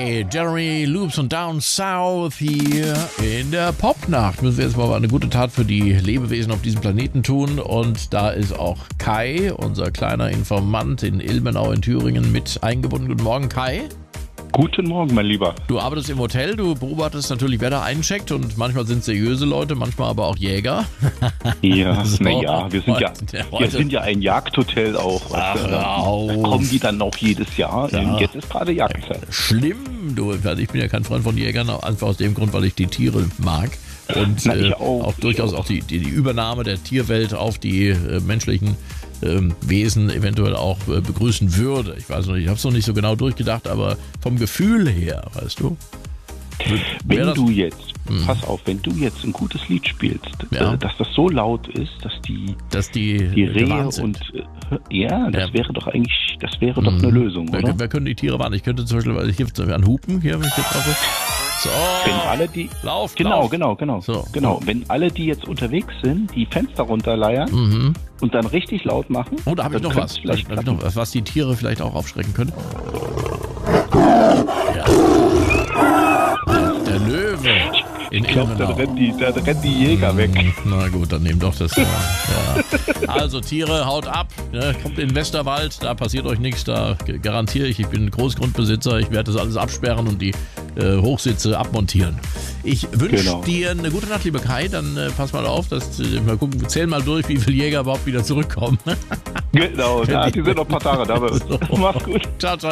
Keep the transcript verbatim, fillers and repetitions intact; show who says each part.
Speaker 1: Kai, Jeremy Loops und Down South hier in der Popnacht. Müssen wir jetzt mal eine gute Tat für die Lebewesen auf diesem Planeten tun. Und da ist auch Kai, unser kleiner Informant in Ilmenau in Thüringen, mit eingebunden. Guten Morgen, Kai.
Speaker 2: Guten Morgen, mein Lieber.
Speaker 1: Du arbeitest im Hotel, du beobachtest natürlich, wer da eincheckt, und manchmal sind es seriöse Leute, manchmal aber auch Jäger.
Speaker 2: Ja,
Speaker 1: So,
Speaker 2: naja, wir sind ja,
Speaker 1: heute-
Speaker 2: wir sind ja ein Jagdhotel auch.
Speaker 1: Ach,
Speaker 2: weißt du,
Speaker 1: hör
Speaker 2: da,
Speaker 1: auf.
Speaker 2: da kommen die dann auch jedes Jahr.
Speaker 1: Ja.
Speaker 2: Und jetzt ist gerade Jagdzeit.
Speaker 1: Schlimm, du. Also ich bin ja kein Freund von Jägern, einfach aus dem Grund, weil ich die Tiere mag. Und
Speaker 2: Na, ich
Speaker 1: äh,
Speaker 2: auch,
Speaker 1: auch
Speaker 2: ich
Speaker 1: durchaus
Speaker 2: auch.
Speaker 1: auch die, die, die Übernahme der Tierwelt auf die äh, menschlichen ähm, Wesen eventuell auch äh, begrüßen würde. Ich weiß noch nicht, ich habe es noch nicht so genau durchgedacht, aber vom Gefühl her, weißt du. wär
Speaker 2: Wenn
Speaker 1: das-
Speaker 2: du jetzt,
Speaker 1: Hm.
Speaker 2: pass auf, wenn du jetzt ein gutes Lied spielst,
Speaker 1: Ja.
Speaker 2: äh, dass das so laut ist, dass die,
Speaker 1: dass die,
Speaker 2: die
Speaker 1: äh,
Speaker 2: Rehe
Speaker 1: gewarnt sind.
Speaker 2: und äh, ja, das
Speaker 1: Ja.
Speaker 2: wäre doch eigentlich, das wäre doch
Speaker 1: Mhm.
Speaker 2: eine Lösung,
Speaker 1: Wer,
Speaker 2: oder?
Speaker 1: wer können die Tiere warnen? Ich könnte zum Beispiel, weil ich hier an Hupen hier, wenn ich jetzt drauf bin. So,
Speaker 2: Wenn alle die,
Speaker 1: lauf,
Speaker 2: genau,
Speaker 1: lauf.
Speaker 2: genau, genau,
Speaker 1: So.
Speaker 2: genau. Wenn alle, die jetzt unterwegs sind, die Fenster runterleiern
Speaker 1: Mhm.
Speaker 2: und dann richtig laut machen,
Speaker 1: Oh, da habe ich
Speaker 2: dann
Speaker 1: noch
Speaker 2: könnte
Speaker 1: was.
Speaker 2: es vielleicht
Speaker 1: Da hab ich
Speaker 2: klappen.
Speaker 1: noch was, was die Tiere vielleicht auch aufschrecken könnte. Ja. Der, der Löwe in
Speaker 2: Ich glaube, dann
Speaker 1: Ilmenau.
Speaker 2: rennen die, dann rennen die Jäger weg.
Speaker 1: Na gut, dann nehmen doch das. Ja. Ja. Also Tiere, haut ab, ne? Kommt in den Westerwald, da passiert euch nichts, da g- garantiere ich, ich bin Großgrundbesitzer, ich werde das alles absperren und die äh, Hochsitze abmontieren. Ich wünsche
Speaker 2: Genau.
Speaker 1: dir eine gute Nacht, lieber Kai, dann äh, pass mal auf, dass, äh, mal gucken, wir zählen mal durch, wie viele Jäger überhaupt wieder zurückkommen.
Speaker 2: Genau, ja, die sind noch ein paar Tage da.
Speaker 1: So.
Speaker 2: Mach's gut.
Speaker 1: Ciao, ciao.